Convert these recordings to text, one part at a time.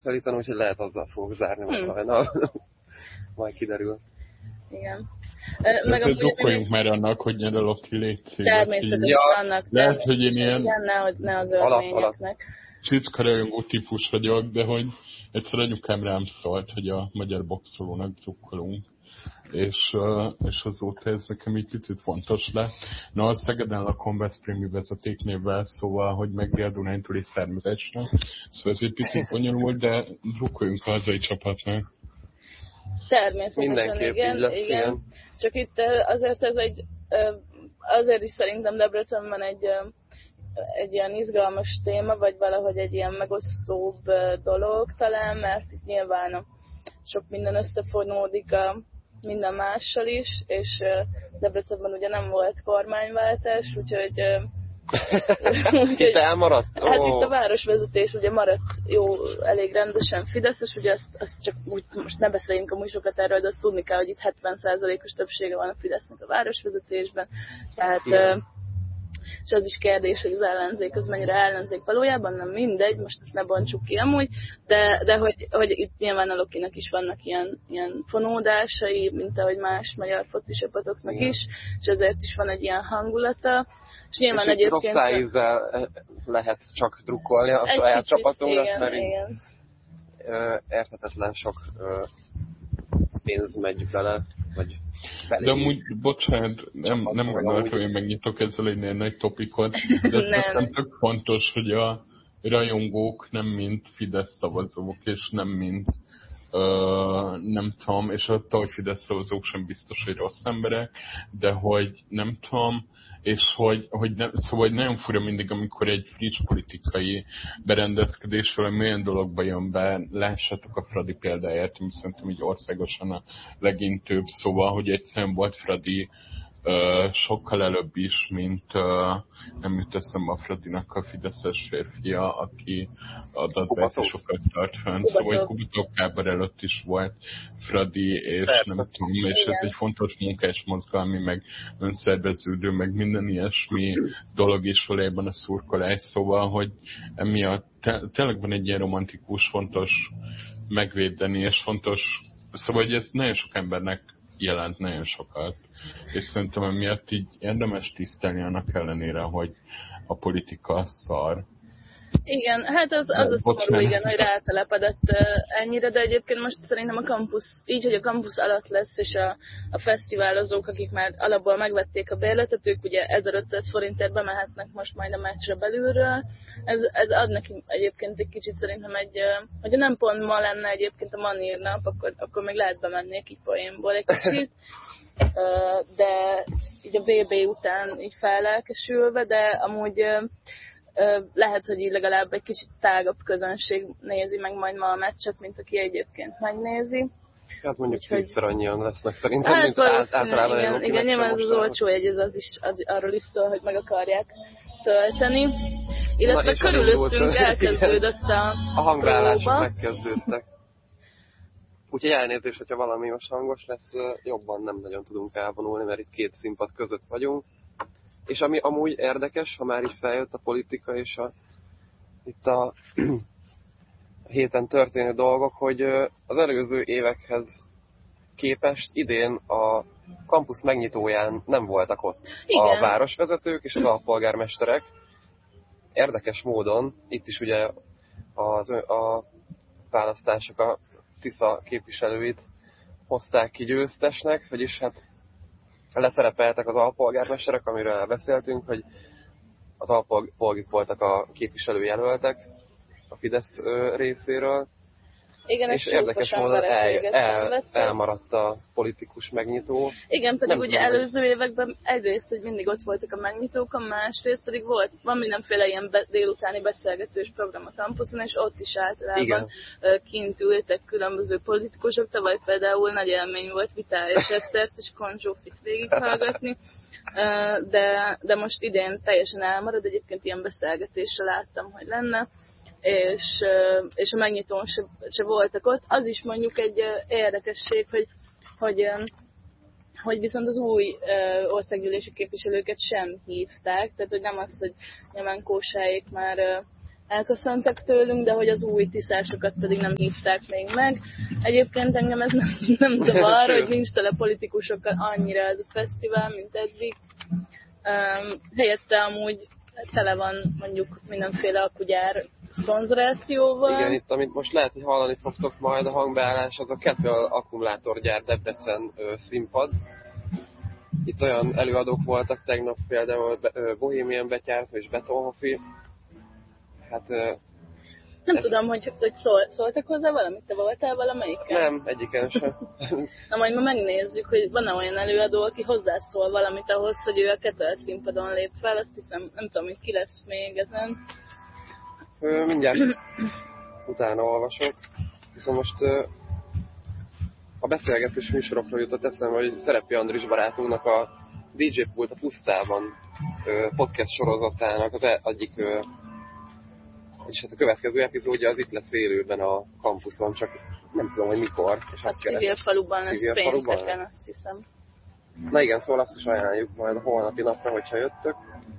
felítani, úgyhogy lehet azzal fogok zárni, majd hajnal. Majd kiderül. Igen. Meg drukkoljunk már annak, hogy nyer a Loki, légy szíves. Természetesen annak. Lehet, hogy én ilyen ne az örményeknek. Csicka rajongó típus vagyok, de hogy egyszer anyukám rám szólt, hogy a magyar boxolónak drukkolunk. És azóta ez nekem így picit fontos lett. Na, a Szegeden lakom Veszprémi vezetéknévvel, szóval, hogy megri a Dunántúli szervezetnek. Szóval ez egy picit bonyolult, de drukkoljunk a hazai csapatnak. Természetesen, igen. Csak itt azért ez azért is szerintem Debrecenben egy ilyen izgalmas téma, vagy valahogy egy ilyen megosztóbb dolog talán, mert itt nyilván sok minden összefonódik minden mással is, és Debrecenben ugye nem volt kormányváltás, úgyhogy itt elmaradt? Hát itt a városvezetés ugye maradt elég rendesen fideszes, ugye azt csak úgy, most ne beszéljünk amúgy sokat erről, de azt tudni kell, hogy itt 70%-os többsége van a Fidesznek a városvezetésben, tehát és az is kérdés, hogy az ellenzék az mennyire ellenzék valójában, nem mindegy, most ezt ne bontsuk ki amúgy, de hogy itt nyilván a Lokinak is vannak ilyen fonódásai, mint ahogy más magyar foci csapatoknak is, és ezért is van egy ilyen hangulata. És nyilván és egyébként... rossz ízzel lehet csak drukkolni a saját csapatunknak, mert érthetetlen sok pénz megy bele, vagy belé. De amúgy, bocsánat, nem gondoltam, hogy megnyitok ezzel egy ilyen nagy topikot, de ez nem tök fontos, hogy a rajongók nem mint Fidesz szavazók, és nem mint nem tudom, és attól, hogy Fidesz szavazók sem biztos, hogy rossz emberek, de hogy nem tudom, és szóval nagyon fura mindig, amikor egy friss politikai berendezkedés valami olyan dologba jön be, lássátok a Fradi példáját, ami szerintem így országosan a legintőbb, szóval, hogy egyszerűen volt Fradi sokkal előbb is, mint nem jut eszembe a Fradinak a fideszes férfia, aki adatbázsokat tart fönn, szóval hogy Kubatov Kábor előtt is volt Fradi, és persze. Nem tudom, és ez egy fontos munkás mozgalmi, meg önszerveződő, meg minden ilyesmi dolog is valójában a szurkolás, szóval, hogy emiatt tényleg van egy ilyen romantikus, fontos megvédeni, és fontos, szóval, hogy ez nagyon sok embernek jelent nagyon sokat, és szerintem emiatt így érdemes tisztelni annak ellenére, hogy a politika szar. Igen, hát az a szomorú, igen, hogy rátelepedett ennyire, de egyébként most szerintem a kampusz, így, hogy a kampusz alatt lesz, és a fesztiválozók, akik már alapból megvették a bérletet, ők ugye 1500 forintért bemehetnek most majd a meccsre belülről. Ez ad neki egyébként egy kicsit szerintem hogyha nem pont ma lenne egyébként a Manír nap, akkor még lehet bemennék így poénból egy kicsit. De így a BB után így fellelkesülve, de amúgy lehet, hogy így legalább egy kicsit tágabb közönség nézi meg majd ma a meccset, mint aki egyébként megnézi. Hát mondjuk 10-szer annyian lesznek szerintem, hát mint általában. Igen, nyilván az olcsó jegy, az arról is szól, hogy meg akarják tölteni. Illetve körülöttünk elkezdődött a hangvállások megkezdődtek. Úgyhogy elnézést, hogyha valami most hangos lesz, jobban nem nagyon tudunk elvonulni, mert itt két színpad között vagyunk. És ami amúgy érdekes, ha már így feljött a politika és itt a héten történő dolgok, hogy az előző évekhez képest idén a kampusz megnyitóján nem voltak ott. Igen. A városvezetők és az alpolgármesterek. Érdekes módon, itt is ugye a választások a Tisza képviselőit hozták ki győztesnek, vagyis hát leszerepeltek az alpolgármesterek, amiről beszéltünk, hogy az alpolgik voltak a képviselőjelöltek a Fidesz részéről. Igen, és érdekes módon elmaradt a politikus megnyitó. Igen, pedig nem ugye előző években egyrészt, hogy mindig ott voltak a megnyitókon, másrészt pedig van mindenféle ilyen délutáni beszélgetős program a kampuszon, és ott is általában kint ültek különböző politikusok. Tavaly például nagy élmény volt Vitályos Esztert és Konzsófit végighallgatni, de most idén teljesen elmarad, egyébként ilyen beszélgetésre láttam, hogy lenne. És a megnyitón se voltak ott. Az is mondjuk egy érdekesség, hogy viszont az új országgyűlési képviselőket sem hívták, tehát hogy nem az, hogy nyilván Kósáék már elköszöntek tőlünk, de hogy az új tiszásokat pedig nem hívták még meg. Egyébként engem ez nem zavar, hogy nincs tele politikusokkal annyira ez a fesztivál, mint eddig. Helyette amúgy tele van mondjuk mindenféle akugyár szponzorációval. Igen, itt amit most lehet, hogy hallani fogtok majd a hangbeállás, az a Kettle akkumulátorgyár Debrecen színpad. Itt olyan előadók voltak tegnap, például Bohemian Betyártó és Betonhofi. Hát... nem tudom, hogy szóltak hozzá valamit? Te voltál valamelyiken? Nem, egyiken sem. Na majd ma megnézzük, hogy van-e olyan előadó, aki hozzászól valamit ahhoz, hogy ő a Kettle színpadon lép fel. Azt hiszem, nem tudom, hogy ki lesz még ezen. Mindjárt utána olvasok. Viszont most a beszélgetős műsorokról jutott eszembe, hogy Szerepi Andris barátunknak a DJ Pult a Pusztában podcast sorozatának az egyik, és hát a következő epizódja az itt lesz élőben a kampuszon, csak nem tudom, hogy mikor. És a Civil Faluban lesz pénteken, azt hiszem. Na igen, szóval azt is ajánljuk majd a holnapi napra, hogyha jöttök.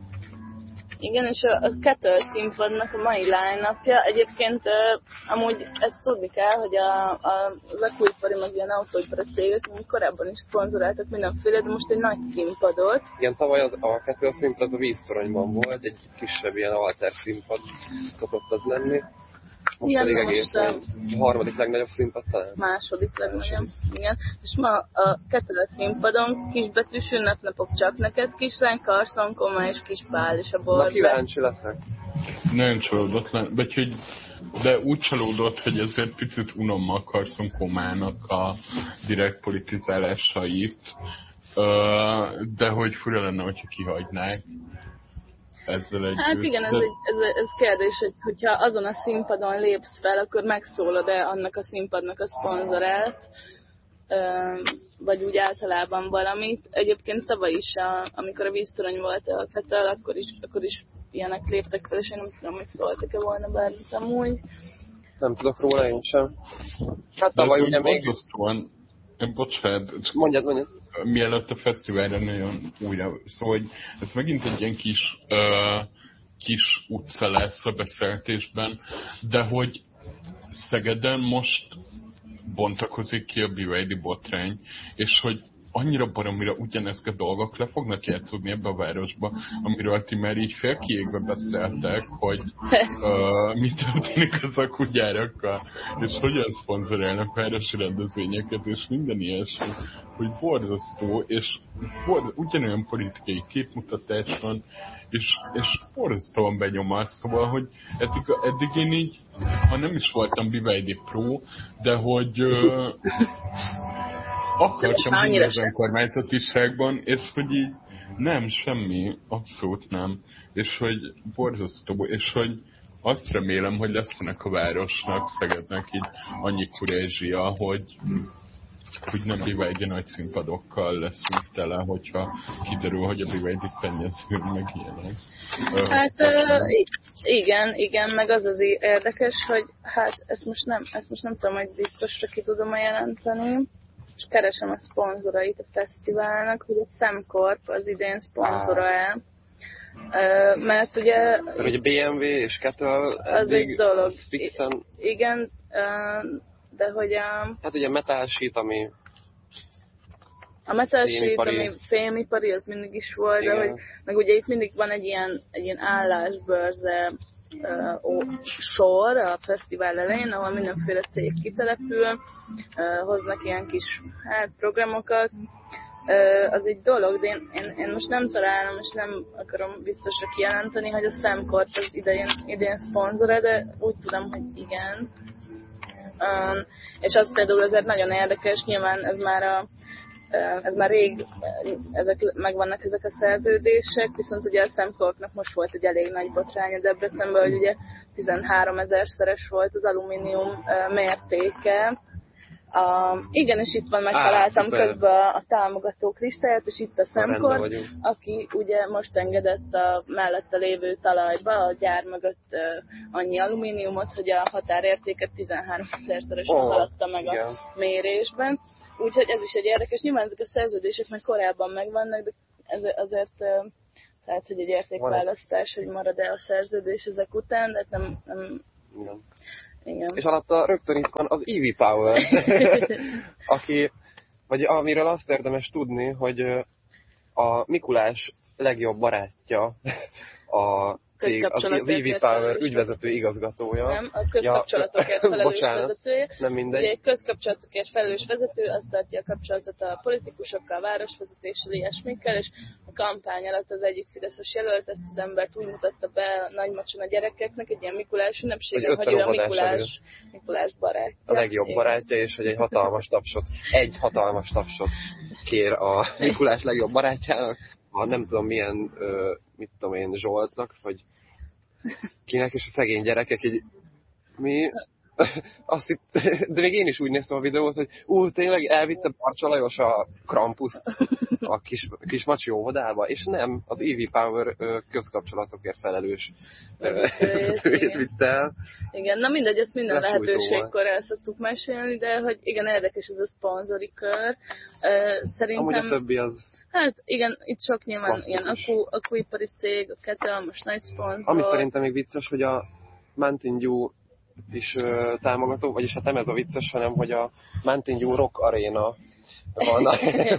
Igen, és a Kettle színpadnak a mai line-upja, egyébként amúgy ezt tudni kell, hogy az akúipari, meg ilyen autóipari cégek korábban is szponzoráltak mindenféle, de most egy nagy színpadot. Igen, tavaly a Kettle színpad a Víztoronyban volt, egy kisebb ilyen alter színpad szokott az lenni. Most igen, pedig egészen a harmadik legnagyobb színpad talán. Második legnagyobb, igen. És ma a Kettle színpadon kisbetűs ünnepnapok csak neked, kislány, Carson, Koma és Kispál és a Borbe. Na kíváncsi leszek. Nagyon csalódott, de úgy csalódott, hogy ezért picit unom a Carson Komának a direkt politizálásait, de hogy fura lenne, hogyha kihagynák. Hát igen, ez kérdés, hogyha azon a színpadon lépsz fel, akkor megszólod-e annak a színpadnak a szponzorát, vagy úgy általában valamit. Egyébként tavaly is, amikor a Víztorony volt a Kettle, akkor is ilyenek léptek fel, és én nem tudom, hogy szóltak-e volna bármit amúgy. Nem tudok róla én sem. Hát tavaly ugye még... Bocsánat, mondjad. Mielőtt a fesztiválra nagyon újra, szóval hogy ez megint egy ilyen kis utca lesz a beszélgetésben, de hogy Szegeden most bontakozik ki a BYD botrány, és hogy annyira baromira ugyanezek a dolgok le fognak játszódni ebbe a városba, amiről ti már így félkiégbe beszéltek, hogy mi történik az akugyárakkal, és hogyan szponzorálnak városi rendezvényeket, és minden ilyesmi, hogy borzasztó, és ugyanolyan politikai képmutatás van, és borzasztóan benyomás, szóval, hogy eddig én így, ha nem is voltam BYD Pro, de hogy akartam hinni az önkormányzatiságban, és hogy így nem, semmi, abszolút nem. És hogy borzasztó, és hogy azt remélem, hogy lesznek a városnak, Szegednek így annyi kurázsia, hogy nem BYD nagy színpadokkal leszünk tele, hogyha kiderül, hogy a BYD szennyező, meg ilyenek. Hát igen, meg az érdekes, hogy hát ezt most nem tudom, hogy biztosra ki tudom jelenteni, és keresem a szponzorait a fesztiválnak, hogy a Szemcorp az idén szponzora-e. Mert ugye... Hogy a BMW és Kettle az egy dolog. Fixen... Igen, de hogy hát ugye Metal Sheet, ami... A Metal Sheet, ami fémipari, az mindig is volt, de hogy, meg ugye itt mindig van egy ilyen állásbörze sor a fesztivál elején, ahol mindenféle cég kitelepül, hoznak ilyen kis programokat. Az egy dolog, de én most nem találom, és nem akarom biztosra kijelenteni, hogy a Szemcorp az idén szponzora, de úgy tudom, hogy igen. És az például azért nagyon érdekes, nyilván ez már rég, megvannak ezek a szerződések, viszont ugye a Szemcorpnak most volt egy elég nagy botránya Debrecenben, hogy ugye 13 000-szeres volt az alumínium mértéke. Igen, és itt van, megtaláltam közben a támogatók listáját, és itt a Szemcorp, aki ugye most engedett a mellette lévő talajba, a gyár mögött annyi alumíniumot, hogy a határértéket 13 000-szeresen haladta meg a mérésben. Úgyhogy ez is egy érdekes. Nyilván ezek a szerződések meg korábban megvannak, de azért Tehát, hogy egy értékválasztás, hogy marad-e a szerződés ezek után, de nem... Igen. Igen. És alatta rögtön itt van az Evie Power, aki, vagy amiről azt érdemes tudni, hogy a Mikulás legjobb barátja az Evie Power ügyvezető igazgatója. Nem, a közkapcsolatokért felelős vezetője. Nem mindegy. Egy közkapcsolatokért felelős vezető, azt tartja a kapcsolatot a politikusokkal, városvezetéssel, ilyesmikkel, és a kampány alatt az egyik fideszes jelölt ezt az embert úgy mutatta be Nagymacson a gyerekeknek, egy ilyen Mikulás ünnepségen, hogy ő a Mikulás barátja. A legjobb barátja, és hogy egy hatalmas tapsot kér a Mikulás legjobb barátjának, a nem tudom milyen, mit tudom én, Zsoltnak, vagy kinek, és a szegény gyerekek így, mi? Azt itt, de még én is úgy néztem a videót, hogy tényleg elvitte Barcsa Lajos a Krampuszt a kis macsi óvodába, és nem, az Evie Power közkapcsolatokért felelős vezetőjét vitte el. Igen, na mindegy, ezt minden lehetőségkor el szoktuk mesélni, de hogy igen, érdekes ez a szponzori kör. Szerintem... Amúgy a többi az... Hát igen, itt sok nyilván ilyen akkuipari cég, a Ketel, most nagy szponzor. Ami szerintem még vicces, hogy a Mountain Dew is támogató, vagyis hát nem ez a vicces, hanem hogy a Mountain Dew Rock Arena van.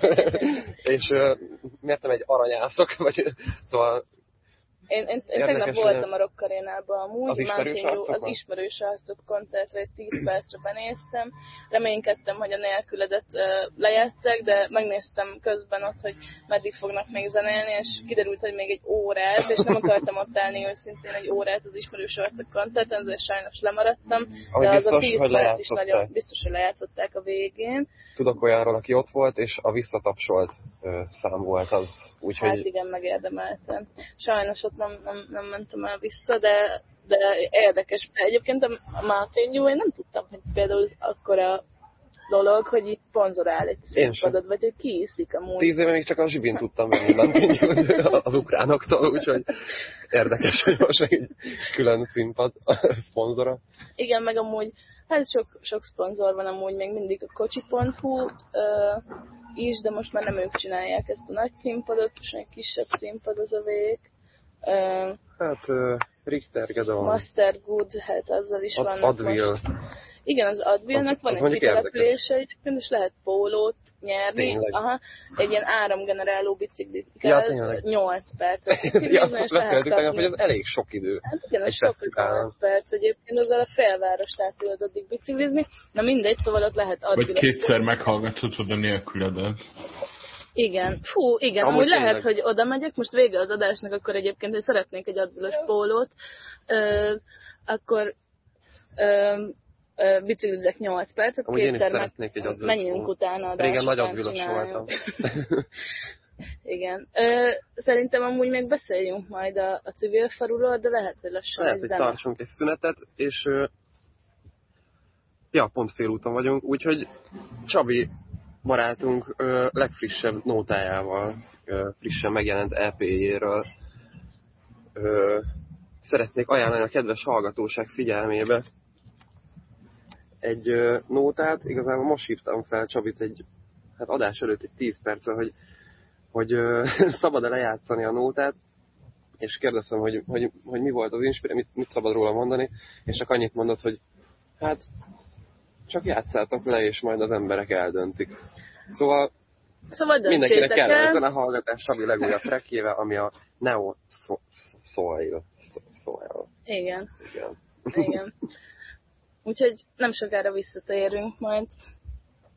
És miért nem egy aranyászok, vagy szóval... Én tegnap voltam a Rock Arénában amúgy, az ismerős arcok koncertre, egy 10 percre benéztem. Reménykedtem, hogy a nélküledet lejátszák, de megnéztem közben ott, hogy meddig fognak még zenélni, és kiderült, hogy még egy órát, és nem akartam ott állni őszintén egy órát az ismerős arcok koncerten, ezért sajnos lemaradtam. De az biztos, a 10 perc is nagyon biztos, hogy lejátszották a végén. Tudok olyanról, aki ott volt, és a visszatapsolt szám volt az. Úgyhogy... Hát igen, megérdemeltem. Sajnos ott nem mentem el vissza, de érdekes. Egyébként a Mountain Dew, én nem tudtam, hogy például akkora dolog, hogy itt szponzorál egy színpadot, vagy hogy ki iszik amúgy. 10 éve még csak a zsibin tudtam venni Mountain Dew az ukránoktól, úgyhogy érdekes, hogy most egy külön színpad szponzora. Igen, meg amúgy, hát sok szponzor van amúgy, még mindig a kocsi.hu is, de most már nem ők csinálják ezt a nagy színpadot, most egy kisebb színpad az övék. Hát Richter, Gedeon. Master Good, hát azzal is vannak Advil. most. Igen, az Advilnak van egy kitelepülése, és lehet pólót nyerni. Aha, egy ilyen áramgeneráló biciklit kell, 8 percet biciklizni, és lehet kapni. Hogy ez elég sok idő. Hát igen, ez sok 8 perc egyébként, azzal a félvárost át tudod addig biciklizni. Na mindegy, szóval ott lehet Advilet. Vagy kétszer meghallgathatod a nélküledet. Igen, igen, amúgy lehet, hogy oda megyek, most vége az adásnak, akkor egyébként, hogy szeretnék egy Advilos pólót, akkor biciklizek 8 percet, kétszer menjünk utána adásra. Régen nagy Advilos voltam. Igen. Szerintem amúgy még beszéljünk majd a civil faluról, de lehet, hogy lassan lehet, hogy tartsunk egy szünetet, és pont félúton vagyunk, úgyhogy Csabi barátunk legfrissebb nótájával, frissen megjelent EP-jéről szeretnék ajánlani a kedves hallgatóság figyelmébe egy nótát. Igazából most hívtam fel Csabit egy adás előtt egy 10 perccel, hogy szabad-e lejátszani a nótát, és kérdeztem, hogy mi volt az inspiráció, mit szabad róla mondani, és csak annyit mondott, hogy hát csak játszátok le, és majd az emberek eldöntik. Szóval mindenkinek kell ezen a hallgatás Sabi legújabb trackjével, ami a Neo Soil. Igen. Úgyhogy nem sokára visszatérünk majd.